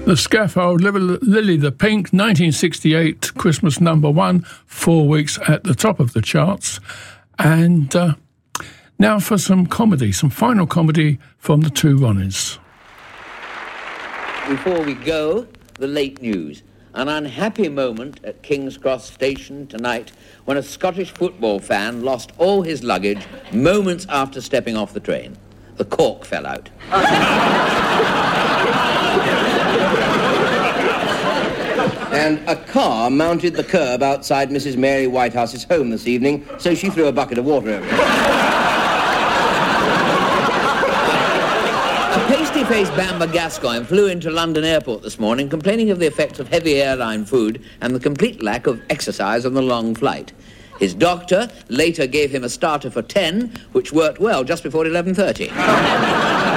The Scaffold, Lily the Pink, 1968, Christmas #1, 4 weeks at the top of the charts. And now for some comedy, some final comedy from the Two Ronnies. Before we go, the late news. An unhappy moment at King's Cross Station tonight when a Scottish football fan lost all his luggage moments after stepping off the train. The cork fell out. And a car mounted the curb outside Mrs. Mary Whitehouse's home this evening, so she threw a bucket of water over it. A pasty-faced Bamber Gascoigne flew into London Airport this morning complaining of the effects of heavy airline food and the complete lack of exercise on the long flight. His doctor later gave him a starter for 10, which worked well just before 11:30.